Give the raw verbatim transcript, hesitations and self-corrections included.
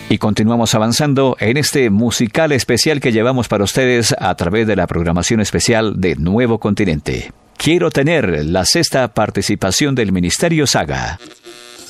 Y continuamos avanzando en este musical especial que llevamos para ustedes a través de la programación especial de Nuevo Continente. Quiero tener la sexta participación del Ministerio Saga.